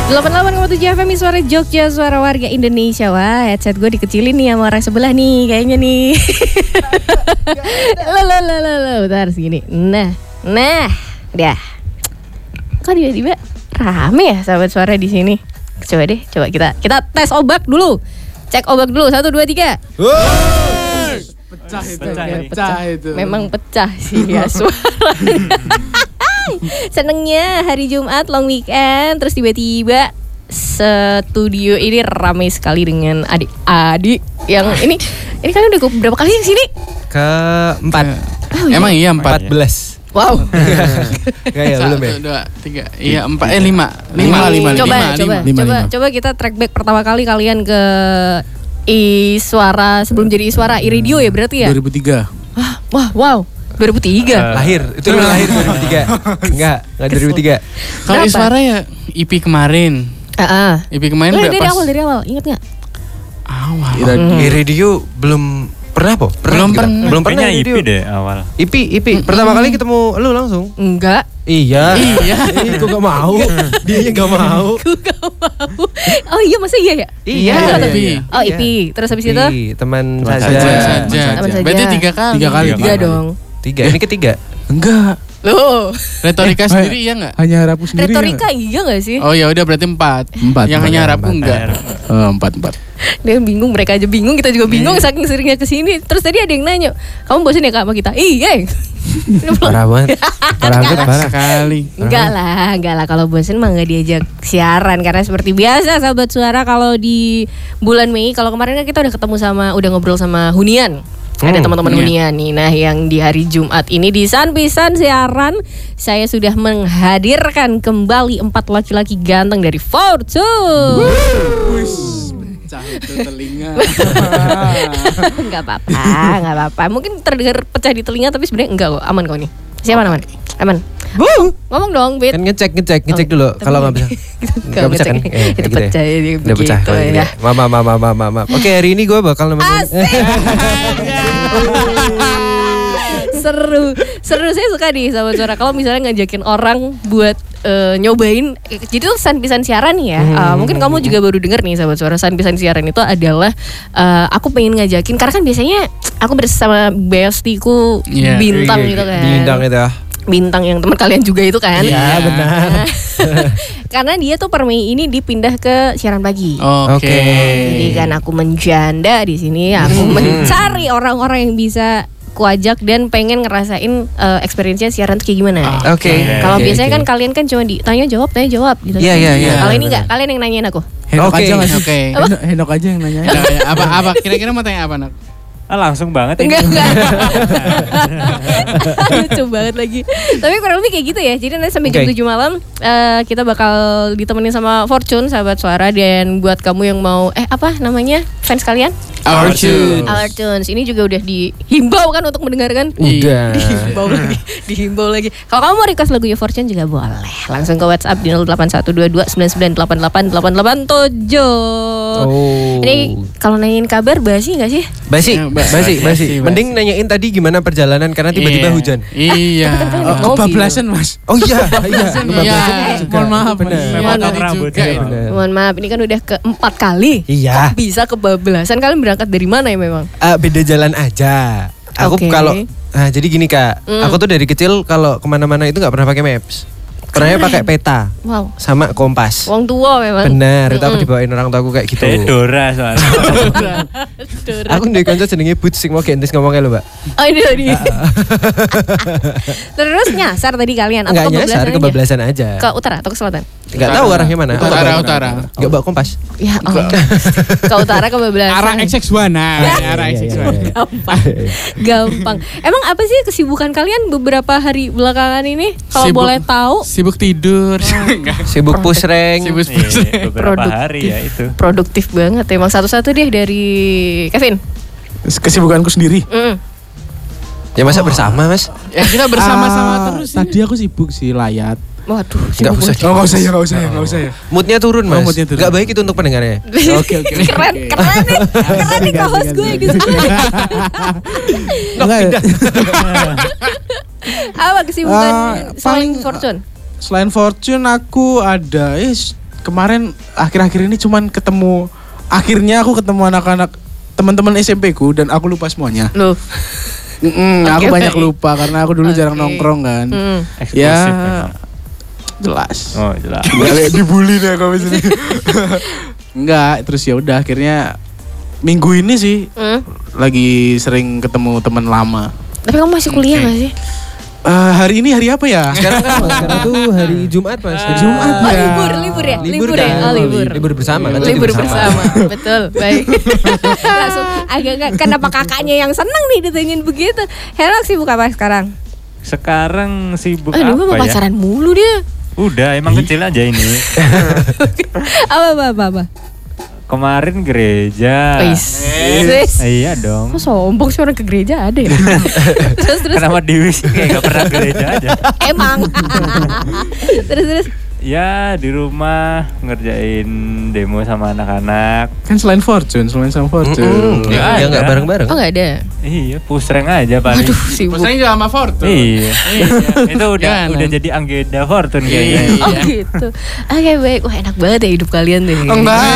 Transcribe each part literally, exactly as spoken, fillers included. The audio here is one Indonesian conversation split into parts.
delapan puluh delapan koma tujuh F M Suara Jogja, suara warga Indonesia. Wah, headset gue dikecilin nih sama orang sebelah nih, kayaknya nih. Lo lo lo lo lo, bentar segini. Nah, nah, dah. Kok tiba-tiba rame ya sahabat suara di sini? Coba deh, coba kita kita tes obak dulu. Cek obak dulu, satu dua tiga. Pecah itu, pecah, pecah, pecah itu. Memang pecah sih ya suara. Senengnya hari Jumat long weekend, terus tiba-tiba studio ini ramai sekali dengan adik-adik yang ini ini kalian udah berapa kali di sini? Keempat. Oh, iya. Emang iya empat belas. Wow. Enggak ya, belum ya? Satu, dua, tiga, iya empat, eh lima, lima, lima, Coba, lima, coba, lima, coba, lima. coba kita track back pertama kali kalian ke I Suara sebelum jadi I Suara I Radio ya berarti ya? dua ribu tiga. Wah, wah, wow. dua ribu tiga. Uh, lahir, itu lu lahir dua ribu tiga. Enggak, enggak dua ribu tiga. Kalau I Suara ya I P kemarin. Heeh. I P kemarin Nah, udah dari pas awal, dari awal, ingat enggak? awal. I Radio belum pernah po? Belum pernah. Belum pernah I P radio. deh awal. I P, I P. Pertama kali ketemu lu langsung. Enggak. Iya. Iya. Ih, gua gak mau. Dia gak mau. Gue gak mau. Oh iya, masa iya ya? Iya. Iya, Iya. I P. Oh I P. Terus habis itu? Ih, teman Teman saja. Saja, saja. saja. Teman saja. Berarti tiga kali. Tiga kali. Tiga dong. Tiga, ini ketiga. Enggak. Loh. Retorika sendiri iya enggak? Hanya harapku sendiri. Retorika iya gak sih? Oh ya udah berarti empat. Empat. Yang hanya harapku Empat. enggak. Oh, empat, empat. Dia bingung, mereka aja bingung, kita juga bingung saking seringnya kesini. Terus tadi ada yang nanya, kamu bosan ya kak sama kita? Iya. Parah banget. Parah banget, parah. Sekali. Enggak lah, enggak lah. Kalau bosan mah nggak diajak siaran. Karena seperti biasa sahabat suara, kalau di bulan Mei, kalau kemarin kan kita udah ketemu sama, udah ngobrol sama Hunian. Ada Hmm, teman-teman iya. Hunian nih. Nah yang di hari Jumat ini di San-Pisan siaran, saya sudah menghadirkan kembali empat laki-laki ganteng dari Fortune. Pecah itu telinga. Enggak apa-apa, enggak apa-apa. Mungkin terdengar pecah di telinga tapi sebenarnya enggak kok. Aman kok nih. Siapa aman? Aman. Ngomong dong, Bit. Kan ngecek, ngecek, ngecek dulu. Tapi- Kalau nggak bisa. Kalau Nggak bisa kan? ngecek, Eh, itu gitu ya. pecah jadi Udah pecah. begitu Oh, iya. ya. Maaf, maaf, maaf, maaf, maaf, maaf. Oke, hari ini gue bakal nemenin. Asik. Seru, seru, saya suka nih sahabat suara. Kalau misalnya ngajakin orang buat eh, nyobain, eh, jadi tuh San-Pisan siaran nih ya. Eh, mungkin kamu juga baru denger nih sahabat suara. San-Pisan siaran itu adalah eh, aku pengen ngajakin karena kan biasanya aku bersama bestiku Iya. bintang gitu kan. Bintang itu ya. Bintang yang teman kalian juga itu kan. Iya, benar. Karena dia tuh per Mei ini dipindah ke siaran pagi. Oke. Oke. Jadi kan aku menjanda di sini, aku mencari orang-orang yang bisa kuajak dan pengen ngerasain uh, experience-nya siaran tuh kayak gimana. Oke. Kalau Oke, biasanya oke. kan kalian kan cuma ditanya jawab, tanya jawab gitu. Iya, iya, iya. Kalau ini enggak, kalian yang nanyain aku. Henok Oke, aja nggak sih? oke. Henok, Henok aja yang nanya. Ya, ya, apa apa kira-kira mau tanya apa, Nak? Ah, langsung banget ini. Enggak, enggak. Lucu banget lagi. Tapi kurang lebih kayak gitu ya. Jadi nanti sampai jam Oke. tujuh malam eh, kita bakal ditemenin sama Fortune sahabat suara. Dan buat kamu yang mau eh apa namanya fans kalian? Our Tunes. Our Tunes. Ini juga udah dihimbau kan untuk mendengarkan. Udah. Dihimbau lagi, dihimbau lagi. Kalau kamu mau request lagunya Fortune juga boleh. Langsung ke WhatsApp di nol delapan satu dua dua sembilan sembilan delapan delapan delapan delapan tujuh. Oh. Ini kalau nanyain kabar basi nggak sih? Basi, Ya, ba- basi, basi, basi. basi. Mending nanyain tadi gimana perjalanan karena tiba-tiba Iya. hujan. Iya. Tapi kan kalian Oh, naik mobil. kebablasan Mas. Oh iya, iya. Iya. Mohon maaf. Benar. Iya, Memang tadi rambut juga. ya. Benar. Mohon maaf, ini kan udah keempat kali. Iya. Kok bisa kebablasan? Kalian berangkat dari mana ya memang? Ah, beda jalan aja. Aku Oke. kalau, nah jadi gini kak, Mm. aku tuh dari kecil kalau kemana-mana itu nggak pernah pakai maps, pernahnya pakai peta Wow, sama kompas. wong tua memang. Benar, itu aku Mm-mm. dibawain orang tuaku kayak gitu. Fedora soalnya. Aku ndek kanca jenenge Boots sing mau gentis ngomongnya lho, Mbak. Oh ini tadi. Terus nyasar tadi kalian atau Enggak kebablasan nyasar, aja? kebablasan aja. Ke utara atau ke selatan? Enggak tahu arahnya mana. Utara, Aku bawa- utara. Enggak bawa kompas. Ya, oh. Ke utara kebablasan. Arah X X satu nah, arah Iya, X X iya, satu. iya. Gampang. Gampang. Emang apa sih kesibukan kalian beberapa hari belakangan ini? Kalau Sibuk. boleh tahu. Sibuk tidur. Enggak. Sibuk push rank. Sibuk Iya, beberapa Produktif. hari ya itu. Produktif banget. Emang satu-satu deh dari Kevin. Kesibukanku sendiri. Mm. Ya masa bersama, Mas? Ya kita bersama-sama Ah, terus. Tadi aku sibuk sih layat. Waduh, Enggak sibuk usah. banget. Oh nggak usah ya, nggak usah ya, nggak usah ya. Moodnya turun, Oh, Mas. moodnya turun. Enggak baik itu untuk pendengarnya. Oke oke. Keren, keren nih. Keren nih co-host gue di sini. Enggak. Apa kesibukan Ah, selain paling- Fortune? Selain Fortune aku ada eh kemarin akhir-akhir ini cuman ketemu, akhirnya aku ketemu anak-anak teman-teman S M P ku dan aku lupa semuanya. Loh. Mm-mm, Okay, aku okay. banyak lupa karena aku dulu Okay. jarang nongkrong kan. Mm. Eksklusif Ya, memang. jelas. Oh jelas. Enggak dibully deh kalau sini. Enggak, terus ya udah akhirnya minggu ini sih Mm. lagi sering ketemu teman lama. Tapi kamu masih kuliah Okay. gak sih? Eh, hari ini hari apa ya? Sekarang kan Mas, sekarang tuh hari Jumat Mas. Hari Jumat Oh ya. libur, libur ya? Libur, ya? kan? Oh libur. Libur bersama kan? Libur bersama, betul, baik. Langsung agak-agak, kenapa kakaknya yang seneng nih ditanyain begitu? Herok sibuk apa sekarang? Sekarang sibuk Oh, dulu apa mau ya? pacaran mulu dia. Udah emang kecil aja ini. Apa, apa, apa, apa? Kemarin gereja. Wis. Eh, Wis. Iya dong. Kok sombong sih orang ke gereja ada ya? terus, terus. Kenapa Dewi sih kayak gak pernah gereja aja? Emang. terus, terus. Ya di rumah ngerjain demo sama anak-anak. Kan selain Fortune, selain sama Fortune. Mm-mm. Nggak Ya nggak ada. bareng-bareng. Oh nggak ada? Iya, pusreng aja paling. Aduh sibuk. Maksudnya juga sama Fortune. Iya. Itu udah Jangan. udah jadi anggota Fortune kayaknya. Oh gitu. Oke baik. Wah enak banget ya hidup kalian deh. Enggak.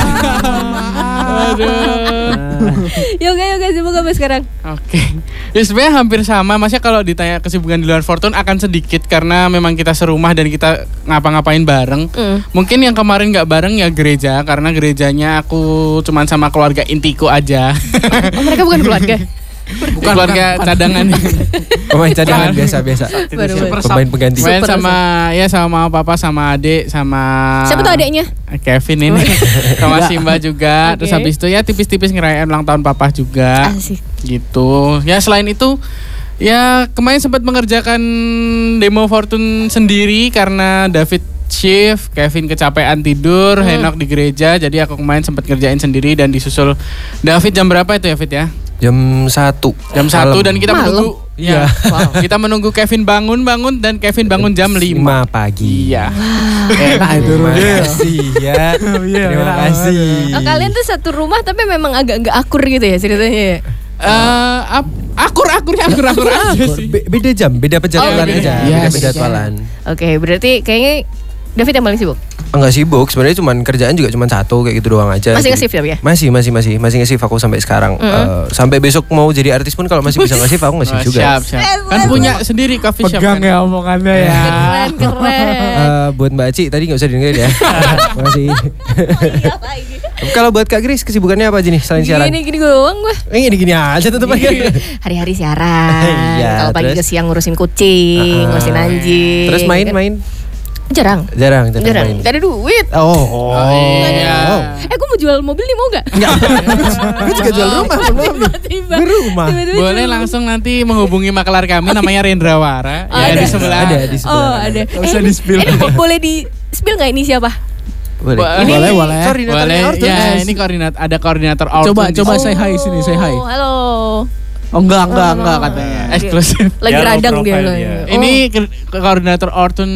Yoga yoga sibuk apa sekarang? Oke. Ya sebenarnya hampir sama. Maksudnya kalau ditanya kesibukan di luar Fortune akan sedikit karena memang kita serumah dan kita ngapa-ngapain bareng. Mm. Mungkin yang kemarin nggak bareng ya gereja karena gerejanya aku cuman sama keluarga intiku aja. Oh mereka bukan keluarga. Bukan keluarga cadangan. Pemain cadangan biasa-biasa. Baru, baru. Pemain pengganti. Main Super, sama ya sama mama papa sama adik sama Siapa tuh adeknya? Kevin ini sama Simba juga. Oke. Terus habis itu ya tipis-tipis ngerayain ulang tahun papa juga. Asik. Gitu. Ya selain itu ya kemarin sempat mengerjakan demo Fortune sendiri karena David shift, Kevin kecapean tidur, Hmm. Henok di gereja. Jadi aku kemarin sempat ngerjain sendiri dan disusul David jam berapa itu ya Fit ya? Jam satu. Jam satu dan kita Malam. menunggu ya. Wow. Kita menunggu Kevin bangun-bangun dan Kevin bangun jam lima. lima pagi. Iya. Enak itu Terima rumahnya. kasih ya. Iya, Terima enak kasih. Oh, kalian tuh satu rumah tapi memang agak nggak akur gitu ya ceritanya ya? Eh, ap- akur-akurnya akur-akur aja sih. Be- beda jam, beda penjadwalan Oh, beda aja, jam. beda Yes. penjadwalan. Oke berarti kayaknya David yang paling sibuk. Enggak sibuk, sebenarnya cuman kerjaan juga cuman satu kayak gitu doang aja. Masih Jadi- nge-shift ya? Masih, masih, masih, masih nge-shift aku sampai sekarang. Mm-hmm. Eh, sampai besok mau jadi artis pun kalau masih bisa nge-shift aku nge-shift Oh, juga. siap, siap. Kan punya sendiri coffee shop. Pegang kan? ya omongannya ya. Keren keren. Eh, buat Mbak Aci tadi nggak usah dengerin ya. Makasih. Iya lagi. Kalau buat Kak Gris kesibukannya apa aja nih selain siaran? Gini gini gue doang gue. Eh, gini gini aja tetep aja. Hari-hari siaran. Iya, Kalau pagi terus? ke siang ngurusin kucing, Ah, ngurusin anjing. Terus main-main? Jarang. Jarang, jarang, Jarang. main. Gak ada duit. Oh, Oh, iya. Oh. Eh gue mau jual mobil nih mau gak? Enggak. Gue juga jual rumah. Tiba-tiba. Gue rumah. tiba-tiba Boleh jual- langsung nanti menghubungi makelar kami namanya Rendrawara. Oh, Ya ada. di sebelah. Ada di sebelah. Oh ada. Nggak usah ini- di-spill. Ini bo- boleh di spill gak ini siapa? Boleh. Bo- Ini boleh, boleh. koordinatornya Boleh. Orton. Ya, ini koordinator ada koordinator Orton. Coba, di coba sini. say hi sini, say hi. Oh, halo. Oh enggak, enggak, Oh, enggak no. katanya. Eksklusif. Lagi Ya, low radang dia. profile loh. dia. Oh. Ini ke- ke koordinator Orton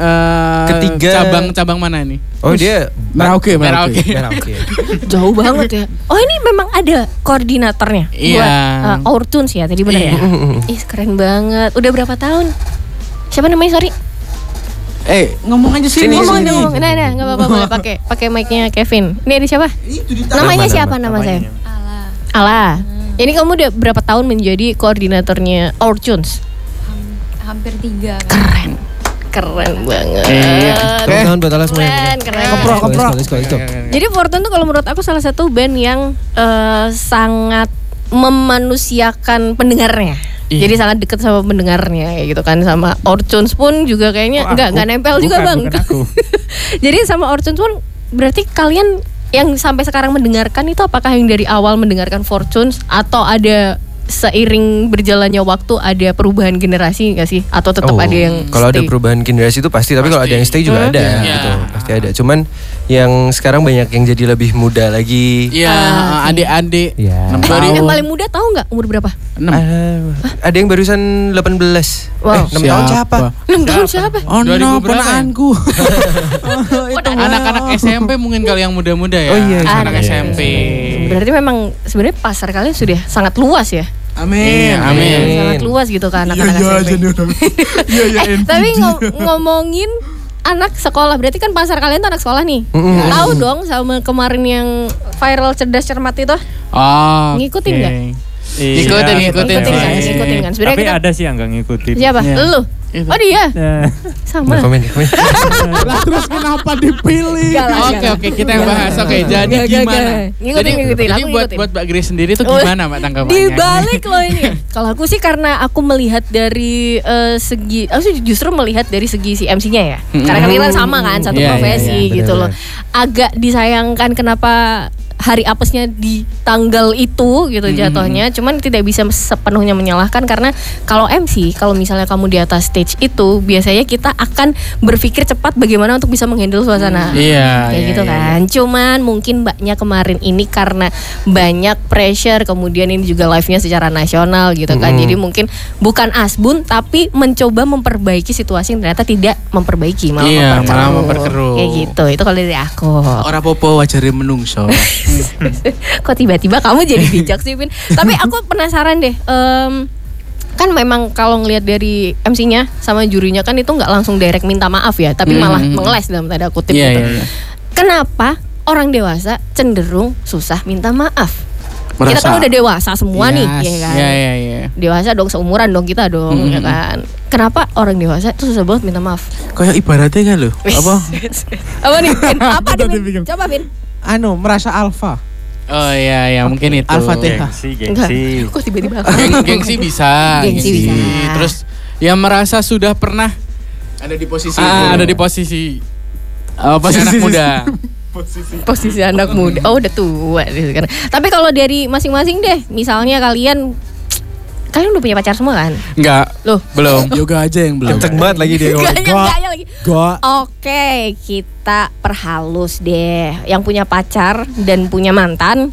eh, Ketiga. cabang-cabang mana ini? Oh, dia Merauke, Merauke. Merauke. Merauke. Jauh banget ya. Oh ini memang ada koordinatornya. Iya. Buat uh, Ortuns ya tadi benar ya. Ih keren banget. Udah berapa tahun? Siapa namanya sorry? Eh, ngomong aja sini. Sini, Ngomong sini. ngomong. Nah nah nggak apa-apa boleh pakai pakai mic-nya Kevin. Ini ada siapa? Namanya Nama, siapa nama. nama saya? Ala. Ala. Ini kamu udah berapa tahun menjadi koordinatornya Ortuns? Ham- hampir tiga kan. Keren. Keren banget. Iya. Tepuk tangan buat Alas semuanya. Keren, keren. Keprok, keprok. Let's go, let's go, let's go. Jadi Fortune tuh kalau menurut aku salah satu band yang eh, sangat memanusiakan pendengarnya. Iya. Jadi sangat dekat sama pendengarnya kayak gitu kan, sama Ortuns pun juga kayaknya Oh, enggak aku. enggak nempel juga Bukan, Bang. bukan aku. Jadi sama Ortuns pun berarti kalian yang sampai sekarang mendengarkan itu apakah yang dari awal mendengarkan Fortunes atau ada seiring berjalannya waktu ada perubahan generasi nggak sih atau tetap Oh, ada yang kalau ada stay? perubahan generasi itu pasti, tapi kalau ada yang stay juga Hmm. ada Iya. gitu, pasti ada. Cuman yang sekarang banyak yang jadi lebih muda lagi. Iya, Ah, oke. adik-adik. Iya. enam Yang tahun. paling muda tahu nggak umur berapa? enam. Ah, ada yang barusan delapan belas. Wow. Eh, enam tahun siapa? enam tahun siapa? Oh dua ribu no, berapa ya? ponaanku. Anak-anak S M P mungkin kalau yang muda-muda ya. Oh, iya, iya. Anak Ada. S M P. Berarti memang sebenarnya pasar kalian sudah sangat luas ya. Amin. Iya, amin. Sangat luas gitu kan Iya, anak-anak iya S M P. aja nih orang. Iya, iya. Eh, tapi ngo- ngomongin anak sekolah, berarti kan pasar kalian tuh anak sekolah nih. Mm-mm. Tahu dong sama kemarin yang viral cerdas cermat itu? Oh. Ngikutin nggak? Iya, Ngikutin, ngikutin Ngikutin sih. kan, ngikutin kan. Sebenarnya Tapi kita ada sih yang nggak ngikutin. siapa? Iya. Lu? Oh dia? Nah, Sama. Komen, komen. Lah terus kenapa dipilih? Enggak lah, Oke enggak oke kita yang Enggak. bahas. Oke jadi Enggak, enggak, gimana? enggak. Ngikutin, Jadi, ngikutin. jadi Aku buat ngikutin. buat Mbak Grace sendiri tuh Oh, gimana Mbak tanggapannya? Di balik loh ini. Kalau aku sih karena aku melihat dari eh, segi, aku sih justru melihat dari segi si M C-nya ya. Karena kan kita kan sama kan, satu Iya, iya, profesi iya, gitu loh. benar-benar. Agak disayangkan kenapa hari apesnya di tanggal itu gitu jatuhnya. Cuman tidak bisa sepenuhnya menyalahkan karena kalau M C, kalau misalnya kamu di atas stage itu biasanya kita akan berpikir cepat bagaimana untuk bisa menghandle suasana. Iya, Kayak iya, gitu iya. kan. Cuman mungkin mbaknya kemarin ini karena banyak pressure, kemudian ini juga live-nya secara nasional gitu kan. Mm. Jadi mungkin bukan asbun tapi mencoba memperbaiki situasi yang ternyata tidak memperbaiki, malah Iya, memperkeruh. malah memperkeruh. Kayak gitu. Itu kalau dari aku. Ora popo wajare menungso. Kok tiba-tiba kamu jadi bijak sih, Vin? Tapi aku penasaran deh. em, kan memang kalau ngelihat dari M C-nya sama jurinya kan itu nggak langsung direct minta maaf ya, tapi Hmm. malah mengeles dalam tanda kutip Iya, gitu. iya, iya. Kenapa orang dewasa cenderung susah minta maaf? Kita Merasa- kan udah dewasa semua nih, Yes. ya kan? Iya iya iya. Dewasa dong, seumuran dong kita dong, Hmm. ya kan? Kenapa orang dewasa itu susah banget minta maaf? Kayak ibaratnya kan lo. Apa? Apa nih, Vin? Apa nih, Tadi Vin? bingung. Coba, Vin. Anu merasa alfa. Oh iya iya mungkin itu. Al-Fatihah. gengsi, Enggak, gengsi. kok tiba-tiba Geng, gengsi bisa. Gengsi bisa. Terus yang merasa sudah pernah Ada di posisi ah, ada di posisi uh, posisi anak muda. posisi anak muda. Oh, udah tua sih sekarang. Tapi kalau dari masing-masing deh, misalnya kalian kalian udah punya pacar semua kan? Enggak, Loh, belum. Yoga aja yang belum. Kenceng banget lagi dia ngomong. enggaknya enggaknya lagi. Gak. Oke, kita perhalus deh. Yang punya pacar dan punya mantan.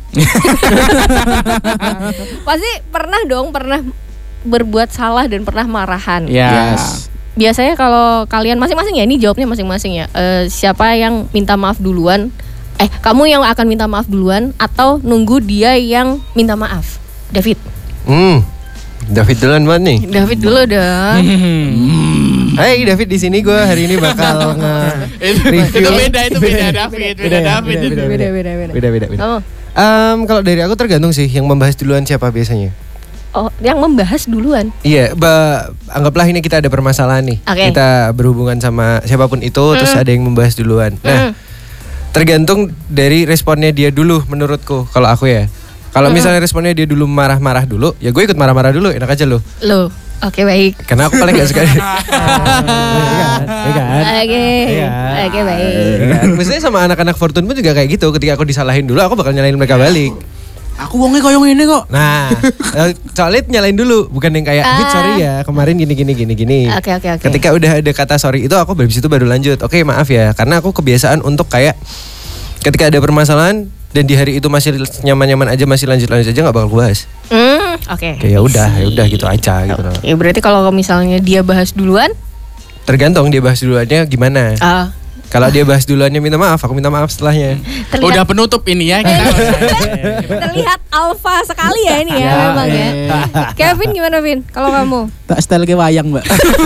Pasti pernah dong, pernah berbuat salah dan pernah marahan. Ya. Yes. Biasanya kalau kalian masing-masing ya, ini jawabnya masing-masing ya. Eh, siapa yang minta maaf duluan? Eh, kamu yang akan minta maaf duluan atau nunggu dia yang minta maaf? David. Hmm. David duluan banget nih. David dulu dong. Hai David, di sini gue hari ini bakal itu, nge-review. itu beda, itu beda David, beda ya? David. Beda, itu. beda, Beda, beda, beda. Beda, beda, beda. Kamu? Em, kalau dari aku tergantung sih yang membahas duluan siapa biasanya. Oh, yang membahas duluan. Iya, ba- anggaplah ini kita ada permasalahan nih. Oke. Kita berhubungan sama siapapun itu, terus Mm. ada yang membahas duluan. Nah, Mm. tergantung dari responnya dia dulu menurutku. Kalau aku ya, kalau Mm. misalnya responnya dia dulu marah-marah dulu, ya gue ikut marah-marah dulu, enak aja loh. Loh, oke baik. Karena aku paling gak suka. Iya kan? Iya kan? Oke, Iya. oke baik. Iya kan? Maksudnya sama anak-anak Fortune pun juga kayak gitu. Ketika aku disalahin dulu, aku bakal nyalahin mereka balik. Aku wongnya koyo ngene kok. Nah, eh, soalnya nyalain dulu, bukan yang kayak, Ah. "Fit, sorry ya, kemarin gini gini gini gini." Oke, oke, oke. Ketika udah ada kata sorry itu, aku dari situ baru lanjut. Oke, maaf ya, karena aku kebiasaan untuk kayak ketika ada permasalahan dan di hari itu masih nyaman-nyaman aja, masih lanjut-lanjut aja, nggak bakal gue bahas. Hmm, oke. Kayak ya udah, ya udah gitu aja gitu loh. Ya berarti kalau misalnya dia bahas duluan, Tergantung dia bahas duluannya gimana. ah, Kalau dia bahas duluannya minta maaf, aku minta maaf setelahnya. terlihat, Udah penutup ini ya kita. terlihat alfa sekali ya ini ya, Ya, memang ya. Kevin gimana, Vin? Kalau kamu? Tak style ke wayang, Mbak.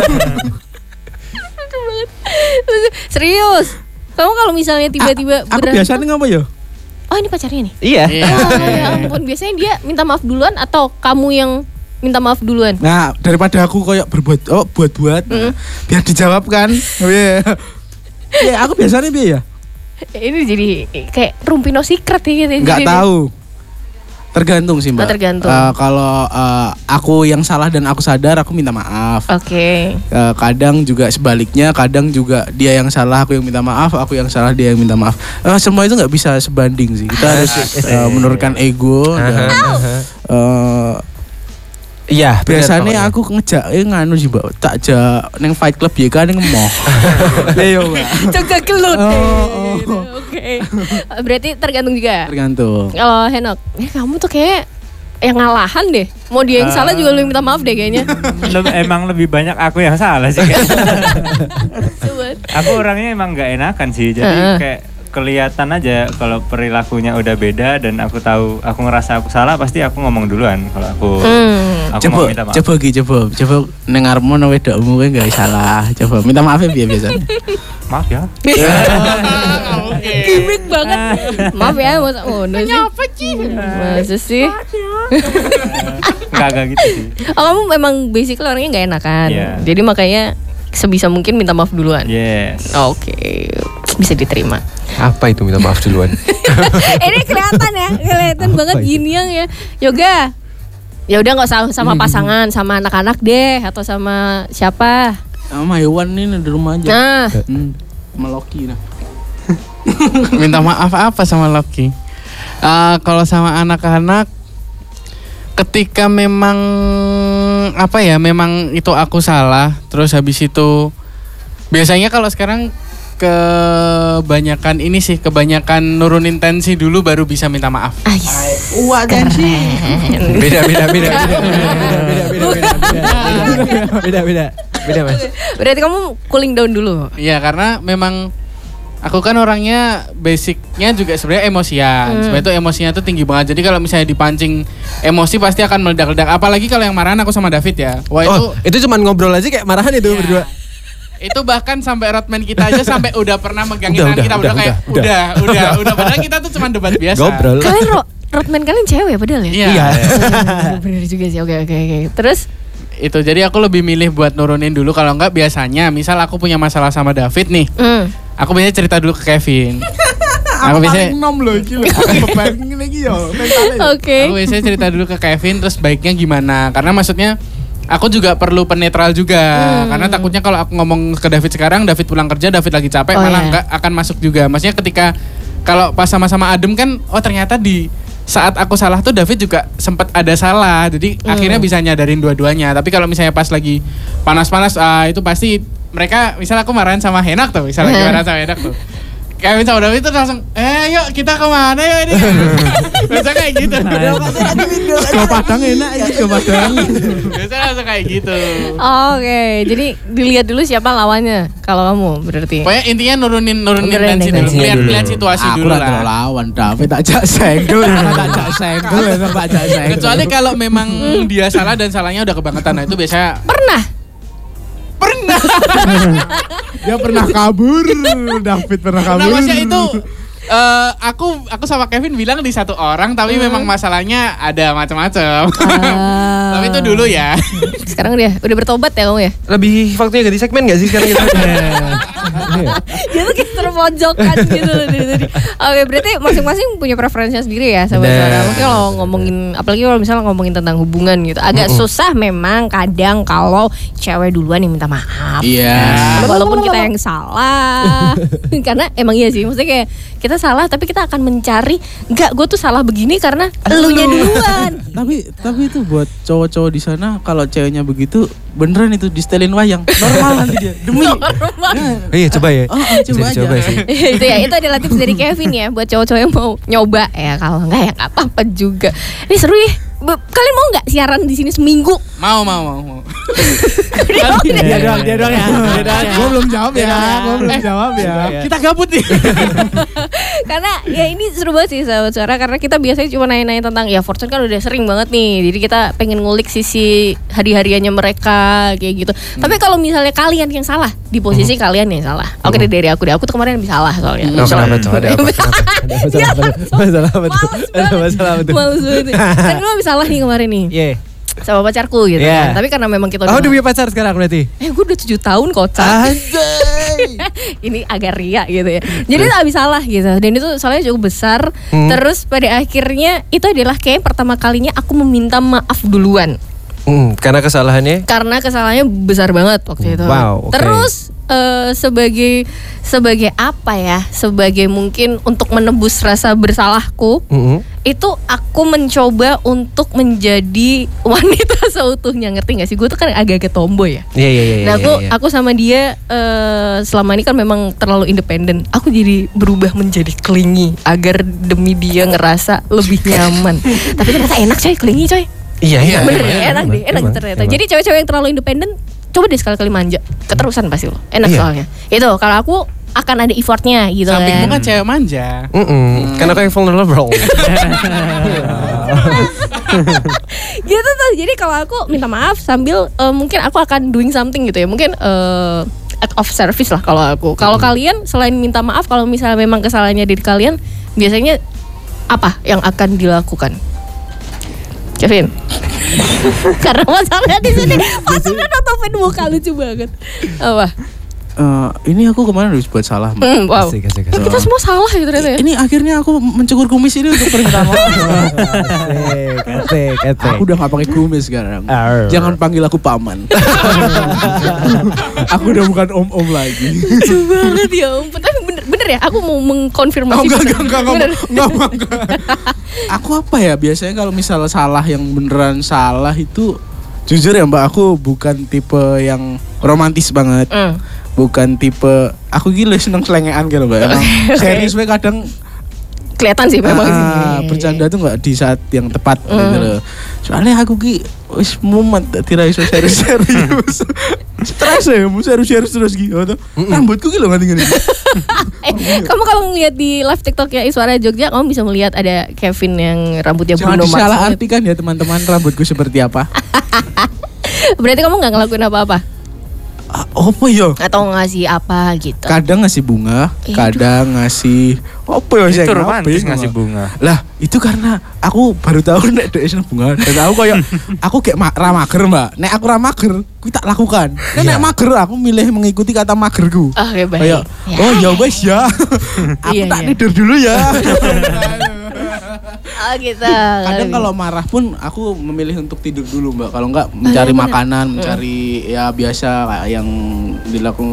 Serius? Kamu kalau misalnya tiba-tiba Aku berantem- biasanya ngapa ya? Oh, ini pacarnya nih. Iya. Iya. Oh, ya ampun, biasanya dia minta maaf duluan atau kamu yang minta maaf duluan? Nah, daripada aku koyo berbuat oh buat-buat, nah, biar dijawab kan. Iya. Ya, aku biasanya piye ya? Ini jadi kayak Rumpino Secret ya gitu. Enggak Jadi- tahu. Tergantung sih, Mbak. Oh, tergantung. Eh, kalau eh, aku yang salah dan aku sadar, aku minta maaf. Oke. Eh, kadang juga sebaliknya, kadang juga dia yang salah, aku yang minta maaf, aku yang salah, dia yang minta maaf. Eh, semua itu nggak bisa sebanding sih. Kita harus eh, menurunkan ego dan eh, Iya, bener biasanya pokoknya. aku ngejak eh nganu sih, Mbak. Tak jak neng Fight Club ya kan neng moh. Iya, Mbak. Coba kelut. Oh, oh. Oke. Berarti tergantung juga. Tergantung. Kalau Henok, ya kamu tuh kayak yang ngalahan deh. Mau dia yang salah juga lu yang minta maaf deh kayaknya. Leb- emang lebih banyak aku yang salah sih. Coba. Aku orangnya emang nggak enakan sih, jadi Heeh. kayak kelihatan aja kalau perilakunya udah beda dan aku tahu aku ngerasa aku salah, pasti aku ngomong duluan kalau aku Hmm. Aku Coba, mau minta maaf. coba Gi, coba, coba nengarmu nang wedokmu kan gak salah. Coba minta maaf ya biasa. Maaf ya. Gimik banget. Maaf ya, masa oh, no sih. Apa sih? Masa sih? Enggak enggak gitu sih. Oh, kamu memang basically orangnya nggak enakan. Iya. Jadi makanya sebisa mungkin minta maaf duluan. Yes. Oke, bisa diterima. Apa itu minta maaf duluan? Ini kelihatan ya, kelihatan Apa banget itu? yin yang ya. Yoga. Ya udah nggak usah sama pasangan, sama anak-anak deh atau sama siapa. Sama hewan ini di rumah aja. Nah, Hmm, sama Loki nah. Minta maaf apa sama Loki? Eh, kalau sama anak-anak, ketika memang apa ya, memang itu aku salah, terus habis itu biasanya kalau sekarang kebanyakan ini sih, kebanyakan nurunin tensi dulu baru bisa minta maaf. ais. Wah, tensi. Beda beda beda beda beda beda beda beda beda beda beda mas. Berarti kamu cooling down dulu. Iya, karena memang aku kan orangnya basicnya juga sebenarnya emosian. Hmm. Sebenarnya tuh emosinya tuh tinggi banget. Jadi kalau misalnya dipancing emosi pasti akan meledak-ledak. Apalagi kalau yang marahan aku sama David ya. Wah itu Oh itu cuman ngobrol aja kayak marahan itu Iya. berdua. Itu bahkan sampai roadman kita aja sampai udah pernah megangin Udah, tangan udah, kita udah, udah kayak udah, udah udah udah padahal kita tuh cuma debat biasa. Ngobrol. Kalian ro roadman kalian cewek padahal ya? Iya. Oh, bener juga sih. Oke oke oke. Terus Itu jadi aku lebih milih buat nurunin dulu. Kalau enggak biasanya misal aku punya masalah sama David nih, hmm. aku biasanya cerita dulu ke Kevin. Aku biasanya nom loh iki lho. Beban ngene iki yo. Oke. Aku biasanya cerita dulu ke Kevin, terus baiknya gimana? Karena maksudnya aku juga perlu penetral juga. Hmm. Karena takutnya kalau aku ngomong ke David sekarang, David pulang kerja, David lagi capek, Oh, malah iya. nggak akan masuk juga. Maksudnya ketika kalau pas sama-sama adem kan, oh ternyata di saat aku salah tuh David juga sempat ada salah. Jadi Hmm. akhirnya bisa nyadarin dua-duanya. Tapi kalau misalnya pas lagi panas-panas, ah, itu pasti mereka, misal aku marahin sama Henak tuh, misalnya lagi marahin sama Henak tuh. Kayak sama David tuh langsung, eh yuk kita kemana yuk ini. Biasa kayak gitu. Sego Padang enak iki sego Padang. Biasa langsung kayak gitu. Oke, jadi dilihat dulu siapa lawannya kalau kamu berarti. Pokoknya intinya nurunin nurunin Nurunin tensi dulu, tensinya lihat dulu. lihat situasi Aku dulu ora terlalu lah. lawan David tak jak senggol, tak jak senggol, tak jak senggol. Kecuali kalau memang dia salah dan salahnya udah kebangetan, nah itu biasanya Pernah? pernah. dia pernah kabur, David pernah Nah, kabur. maksudnya itu eh, aku aku sama Kevin bilang di satu orang, tapi memang masalahnya ada macam-macam. Ah. Tapi itu dulu ya. Sekarang dia udah bertobat ya kamu ya? Lebih waktunya ganti segmen gak sih sekarang kita? Dia tuh kayak terpojokan gitu dari tadi. Oke, berarti masing-masing punya preferensinya sendiri ya sahabat Bener. suara. Mungkin kalau ngomongin, apalagi kalau misalnya ngomongin tentang hubungan gitu, agak susah memang kadang kalau cewek duluan yang minta maaf. Iya. Walaupun kita yang salah. Karena emang iya sih, maksudnya kayak kita salah tapi kita akan mencari, enggak gue tuh salah begini karena elunya duluan. Tapi tapi itu buat cowok-cowok di sana kalau ceweknya begitu beneran itu di setelin wayang normal nanti dia demi. Iya coba ya. Oh, oh, coba Bisa dicoba aja. sih. Itu ya, itu adalah tips dari Kevin ya buat cowok-cowok yang mau nyoba ya. Kalau enggak ya nggak apa-apa juga. Ini seru ya. Be- Kalian mau nggak siaran di sini seminggu? Mau mau mau mau. Dia doang, dia doang ya. Dia doang ya. Gue belum jawab ya, gue belum jawab ya. Kita gabut nih. Karena ya ini seru banget sih sahabat suara, karena kita biasanya cuma nanya-nanya tentang ya Fortune kan udah sering banget nih. Jadi kita pengen ngulik sisi hari-hariannya mereka kayak gitu. Tapi kalau misalnya kalian yang salah, di posisi kalian yang salah. Oke deh, dari aku deh. Aku tuh kemarin lebih salah soalnya. Oh, kenapa tuh? Ada apa? Kenapa? Ada masalah apa? tuh? Ada masalah apa? tuh? Males banget. Kan gue habis salah nih kemarin nih Iya. sama pacarku gitu Iya. kan. Tapi karena memang kita Oh, udah punya pacar sekarang berarti? Eh gue udah tujuh tahun kocak. Anjay. Ini agak ria gitu ya. Jadi itu abis salah gitu. Dan itu salahnya cukup besar. Hmm. Terus pada akhirnya itu adalah kayak pertama kalinya aku meminta maaf duluan. Hmm, karena kesalahannya? Karena kesalahannya besar banget waktu itu. Wow, oke. Terus eh, sebagai sebagai apa ya? Sebagai mungkin untuk menebus rasa bersalahku, Mm-mm. itu aku mencoba untuk menjadi wanita seutuhnya, ngerti gak sih? Gue tuh kan agak-agak tomboy ya. Iya iya iya. Nah iya, aku iya. aku sama dia eh, selama ini kan memang terlalu independen. Aku jadi berubah menjadi clingy agar demi dia ngerasa lebih nyaman. Tapi ternyata enak coy, clingy coy. Iya iya. Bener emang, ya, enak emang, deh, enak emang, ternyata. emang. Jadi cewek-cewek yang terlalu independen, coba deh sekali-kali manja, keterusan pasti lo. Enak Iya. soalnya. Itu kalau aku akan ada effortnya gitu Sampingmu kan. kan cewek manja. Mm-mm. Karena aku yang vulnerable. Gitu tuh. Jadi kalau aku minta maaf sambil uh, mungkin aku akan doing something gitu ya. Mungkin uh, act of service lah kalau aku. Kalau hmm. kalian selain minta maaf, kalau misalnya memang kesalahannya dari kalian, biasanya apa yang akan dilakukan? Kevin. Karena masalahnya di sini maksudnya nutupin muka lucu banget. Apa? Uh, ini aku kemarin harus buat salah. Mm, wow. Asik, asik, asik. Kita semua salah ya ternyata ya. Ini akhirnya aku mencukur kumis ini untuk permintaan maaf. Asik, asik, asik. Aku udah gak pakai kumis sekarang. Arr. Jangan panggil aku paman. Aku udah bukan om-om lagi. Lucu banget ya om. Tapi bener, bener ya, aku mau mengkonfirmasi. Oh, enggak, enggak, enggak, enggak, enggak, enggak, enggak. Aku apa ya, biasanya kalau misalnya salah yang beneran salah itu, jujur ya mbak, aku bukan tipe yang romantis banget. Mm. Bukan tipe, aku gila seneng selengean gitu mbak. Emang serius we kadang kelihatan sih memang ah, sih. Bercanda tuh nggak di saat yang tepat mm. gitu loh. Soalnya aku ki wis mumet tidak iso serius-serius. Stres ya, mau serius-serius terus gitu. Rambutku ki lho nganti ngene. Eh, kamu kalau ngeliat di live TikTok-nya Iswara Jogja, kamu bisa melihat ada Kevin yang rambutnya Bruno Mars. Jangan disalah artikan ya teman-teman rambutku seperti apa. Berarti kamu nggak ngelakuin apa-apa? Apa ya? Atau ngasih apa gitu? Kadang ngasih bunga, eh, kadang ngasih apa ya? Itu romantis ngasih bunga. Lah itu karena aku baru tahu nek dek seneng bunga. Dan aku kayak aku kayak ra mager mbak. Nek aku ra mager, aku tak lakukan. Nek yeah. mager aku milih mengikuti kata magerku. Oh, okay, baik. Kayak, ya. oh ya wes ya. Aku iya, tak iya. tidur dulu ya. Oh gitu. Kadang kalau marah pun aku memilih untuk tidur dulu mbak. Kalau enggak mencari oh, makanan, bener. mencari mm. ya biasa kayak yang dilakukan.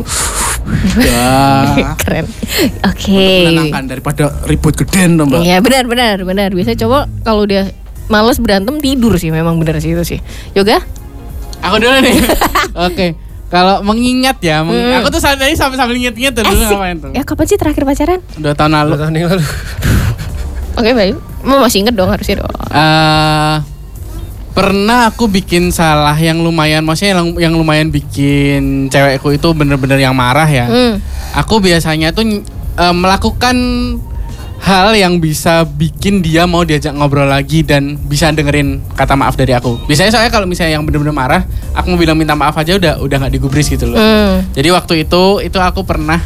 Ya. Keren. Oke. Okay. Menenangkan daripada ribut geden mbak. Iya benar benar benar. Biasanya coba kalau udah males berantem tidur sih, memang benar sih itu sih. Yoga? Aku dulu nih. Oke. Okay. Kalau mengingat ya, meng- hmm. aku tuh tadi sambil sambil inget-inget tuh dulu ngapain tuh. Ya kapan sih terakhir pacaran? Dua tahun lalu. Dua tahun yang lalu. Oke, okay, baik. Mau masih inget dong harusnya dong. Uh, pernah aku bikin salah yang lumayan, maksudnya yang, yang lumayan bikin cewekku itu bener-bener yang marah ya. Hmm. Aku biasanya tuh uh, melakukan hal yang bisa bikin dia mau diajak ngobrol lagi dan bisa dengerin kata maaf dari aku. Biasanya soalnya kalau misalnya yang bener-bener marah, aku mau bilang minta maaf aja udah udah nggak digubris gitu loh. Hmm. Jadi waktu itu itu aku pernah.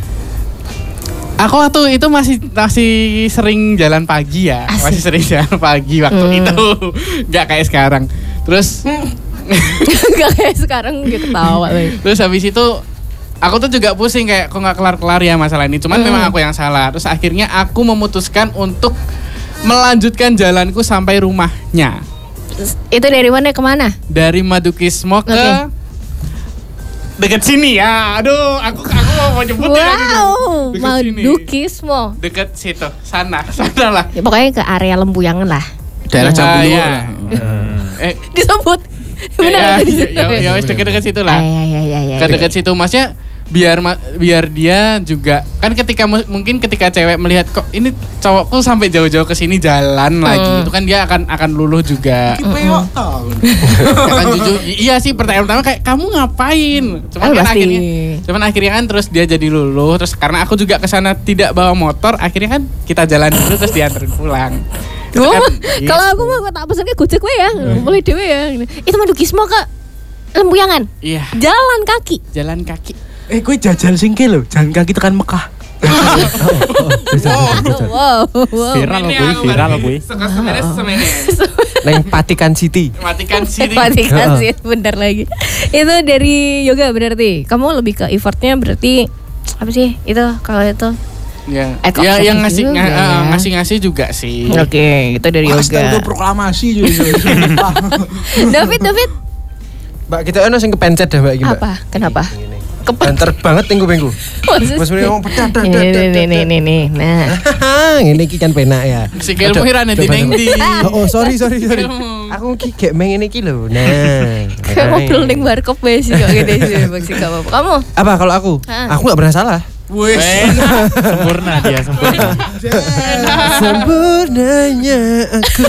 Aku waktu itu masih masih sering jalan pagi ya, Asik. masih sering jalan pagi waktu hmm. itu, nggak kayak sekarang. Terus nggak kayak sekarang gitu ketawa. Terus habis itu aku tuh juga pusing kayak kok nggak kelar-kelar ya masalah ini. Cuman hmm. memang aku yang salah. Terus akhirnya aku memutuskan untuk melanjutkan jalanku sampai rumahnya. Itu dari mana ke mana? Dari Madukismo ke okay. Deket sini ya, aduh, aku aku mau nyebut wow, ya Madukismo. Deket situ, sana, sana lah. Ya, pokoknya ke area Lempuyangan lah. Daerah Cambuluh ya. lah. Eh, disebut. Ya, Benar. ya, ya, ya, deket-deket situ lah. Ya, ya, ya, ya, ya. Deket situ, maksudnya biar biar dia juga kan ketika mungkin ketika cewek melihat kok ini cowokku sampai jauh-jauh ke sini jalan hmm. lagi, itu kan dia akan akan luluh juga. Peok tau. Kan jujur, iya sih pertanyaan pertama kayak kamu ngapain? Cuman oh, kan pasti. akhirnya, cuman akhirnya kan terus dia jadi luluh, terus karena aku juga kesana tidak bawa motor, akhirnya kan kita jalan dulu terus dianterin pulang. Kan, kalau aku mau tak pesen ke Gojek we ya, boleh dewe ya. Itu Madukismo ke Lempuyangan. Iya. Jalan kaki. Jalan kaki. Eh, gue jajal singke loh, jalan kaki tekan Mekah. Wow, wow. Viral loh gue, viral loh gue. Neng Vatikan City. Vatikan City. Vatikan City, bener lagi. Itu dari Yoga berarti. Kamu lebih ke effortnya berarti apa sih? Itu kalau itu. Ya, ya yang ngasih ng- ya. ngasih-ngasih juga sih. Oke, okay, itu dari Yoga. Astaga, proklamasi juga. David, David. Mbak, kita ono sing kepencet dah Mbak iki, Mbak. Apa? Kenapa? Kebanter banget minggu-minggu. Mas Muni ngomong pecat dah. Ini nih nih nih. Nah. Ngene iki kan penak ya. Sikilmu hirane di neng ndi. Oh, sorry sorry sorry. Aku ki gek meng ngene iki lho. Nah. Kayak ngobrol ning warkop wae sih kok gede sih Bang sih gak apa-apa. Kamu? Apa kalau aku? Aku enggak pernah salah. Wes. Sempurna dia, sempurna. Sempurnanya aku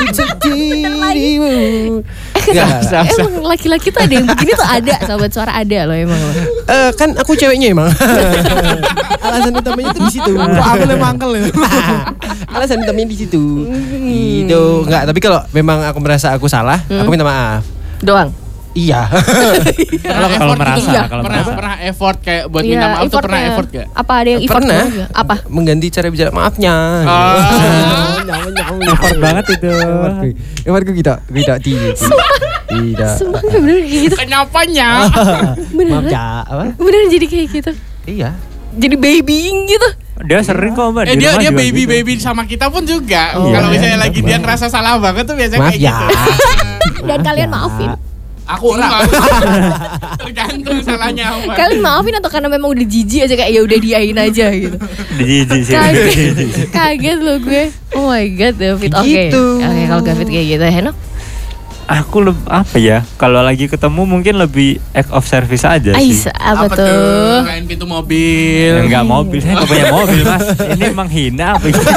dirimu. Emang laki-laki tuh ada yang begini tuh ada, sahabat suara ada loh emang loh. Uh, kan aku ceweknya emang. Alasan utamanya tuh di situ. Kok aku le mangkel ya. Alasan hitamnya di situ. Gitu. Enggak, tapi kalau memang aku merasa aku salah, aku minta maaf. Doang. Iya. Kalau kalau merasa, Iya. kalau pernah merasa. pernah effort kayak buat Iya, minta maaf tuh effortnya. pernah effort gak? Apa ada yang effort Pernah. banget nggak? Apa? Mengganti cara bicara maafnya. Oh. Effort banget itu. Effortku tidak tidak tinggi. Tidak. Sumpah nggak bener kayak gitu. Kenyapanya. Beneran? Maaf ya, apa? Beneran jadi kayak gitu. Iya. Jadi babying gitu. Dia sering kok mbak. Eh di dia rumah dia juga baby gitu. baby sama kita pun juga. Oh. Kalau Iya. misalnya lagi dia ngerasa salah banget tuh biasanya Maaf kayak ya. gitu. Dan kalian maafin. Aku enggak. Tergantung salahnya apa. Kalian maafin atau karena memang udah jijik aja kayak ya udah diain aja gitu. Di jijik sih. Kaget, kaget loh gue. Oh my god, David. Oke. Gitu. Oke, kalau David kayak gitu, Henok. Aku leb- apa ya? Kalau lagi ketemu mungkin lebih act of service aja Ais, sih. apa, tuh? Bukain pintu mobil. Enggak mobil, saya nggak punya mobil mas. Ini emang hina apa? Apa,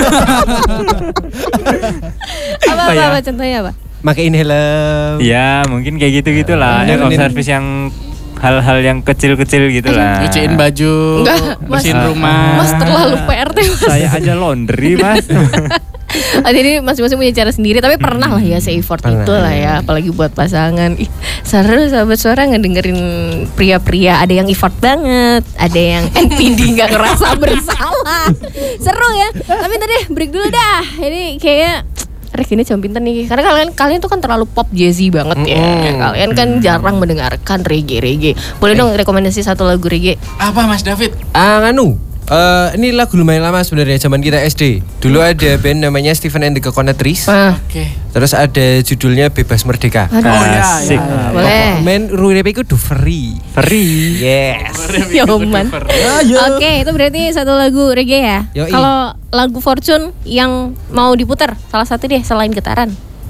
Apa apa, ya? apa, contohnya apa? Makein helm. Ya mungkin kayak gitu gitulah. Bener, Act of bener. service yang hal-hal yang kecil-kecil gitulah. Cuciin baju, Enggak, Mas. bersihin rumah. Mas terlalu P R T mas. Saya aja laundry mas. Oh, jadi masing-masing punya cara sendiri. Tapi pernah lah ya se-effort Pernah. itu lah ya. Apalagi buat pasangan. Ih, seru sahabat suara ngedengerin pria-pria. Ada yang effort banget. Ada yang N P D gak ngerasa bersalah. Seru ya. Tapi tadi break dulu dah. Ini kayaknya Rek ini jam pinter nih. Karena kalian kalian tuh kan terlalu pop jazzy banget ya. Mm-mm. Kalian kan jarang mendengarkan reggae-reggae. Boleh dong rekomendasi satu lagu reggae? Apa Mas David? Ah, nganu. Eh, ini lagu lumayan lama sebenarnya zaman kita S D. Dulu ada band namanya Stephen and the Coconut Trees. Ah, Oke. Terus ada judulnya Bebas Merdeka. aduh. Oh iya, Asik. iya. Boleh. Men Rurepe itu do free. Free. Yes. Yoman. Oke, itu berarti satu lagu reggae ya. Yoi. Kalau lagu Fortune yang mau diputar, salah satu deh selain getaran.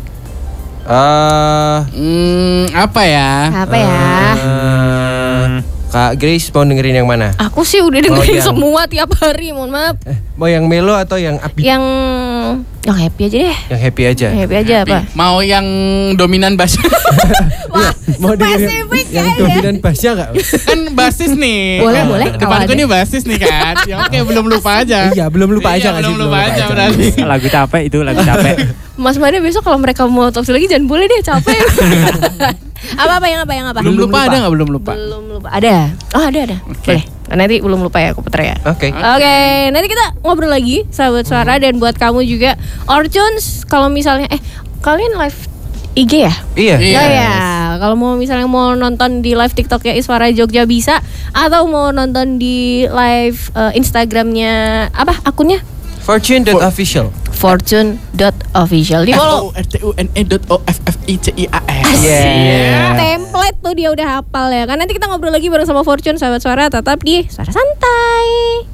Eh, Hmm, apa ya? Apa ya? eh, Kak Grace mau dengerin yang mana? Aku sih udah dengerin yang- semua tiap hari, mohon maaf. Eh, mau yang melo atau yang upbeat? Yang yang happy aja deh. Yang happy aja. Yang happy aja apa? Mau yang dominan bass? Wah, Mau dengerin spesifik yang kayaknya. dominan bassnya nggak? Kan basis nih. Boleh, boleh, kalau Depanku ada. nih basis nih kan. Ya oke, belum lupa aja. Iya, belum lupa aja Iya, nggak sih? belum lupa aja berarti. Lagu capek itu lagu capek. Mas Mada besok kalau mereka mau otopsi lagi jangan boleh deh, capek. Apa apa yang apa yang apa? Belum Belum lupa lupa. ada nggak belum lupa? Belum lupa. Ada. Oh, ada ada. Boleh. Nah, nanti belum lupa ya aku putar ya. Oke. Oke, nanti kita ngobrol lagi sahabat suara dan buat kamu juga Orchuns kalau misalnya eh kalian live I G ya? Iya. Iya. Ya ya, kalau mau misalnya mau nonton di live TikToknya Iswara Jogja bisa atau mau nonton di live eh, Instagramnya apa akunnya? Fortune.official. Fortune.official di F follow. O R T U N E dot O F F I C I A S. Yeah. Template tuh dia udah hafal ya kan. Nanti kita ngobrol lagi bareng sama Fortune sahabat suara, tetap di Suara Santai.